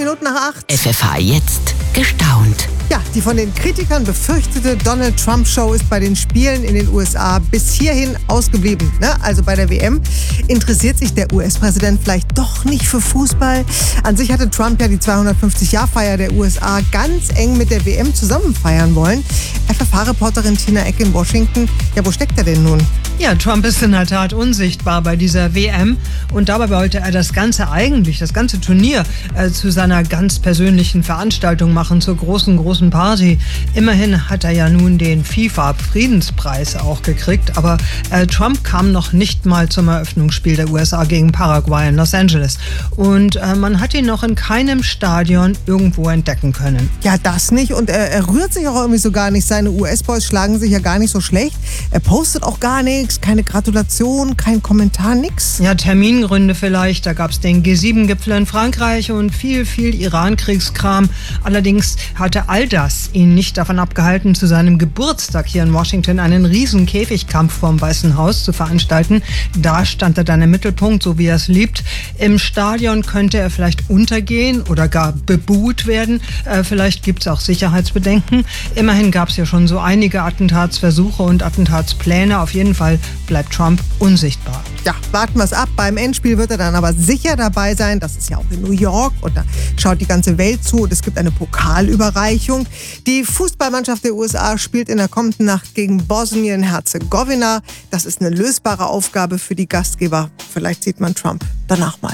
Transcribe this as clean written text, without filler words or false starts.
7:08. FFH jetzt gestaunt. Ja, die von den Kritikern befürchtete Donald Trump-Show ist bei den Spielen in den USA bis hierhin ausgeblieben. Also bei der WM interessiert sich der US-Präsident vielleicht doch nicht für Fußball. An sich hatte Trump ja die 250-Jahr-Feier der USA ganz eng mit der WM zusammen feiern wollen. FFH-Reporterin Tina Eck in Washington. Ja, wo steckt er denn nun? Ja, Trump ist in der Tat unsichtbar bei dieser WM und dabei wollte er das ganze Turnier zu seiner ganz persönlichen Veranstaltung machen, zur großen Party. Immerhin hat er ja nun den FIFA-Friedenspreis auch gekriegt, aber Trump kam noch nicht mal zum Eröffnungsspiel der USA gegen Paraguay in Los Angeles und man hat ihn noch in keinem Stadion irgendwo entdecken können. Ja, das nicht und er rührt sich auch irgendwie so gar nicht. Seine US-Boys schlagen sich ja gar nicht so schlecht. Er postet auch gar nichts, keine Gratulation, kein Kommentar, nix. Ja, Termingründe vielleicht. Da gab es den G7-Gipfel in Frankreich und viel Iran-Kriegskram. Allerdings hatte all das ihn nicht davon abgehalten, zu seinem Geburtstag hier in Washington einen riesen Käfigkampf vorm Weißen Haus zu veranstalten. Da stand er dann im Mittelpunkt, so wie er es liebt. Im Stadion könnte er vielleicht untergehen oder gar bebuht werden. Vielleicht gibt es auch Sicherheitsbedenken. Immerhin gab es ja schon so einige Attentatsversuche und Attentatspläne. Auf jeden Fall bleibt Trump unsichtbar. Ja, warten wir es ab. Beim Endspiel wird er dann aber sicher dabei sein. Das ist ja auch in New York und da schaut die ganze Welt zu und es gibt eine Pokalüberreichung. Die Fußballmannschaft der USA spielt in der kommenden Nacht gegen Bosnien-Herzegowina. Das ist eine lösbare Aufgabe für die Gastgeber. Vielleicht sieht man Trump danach mal.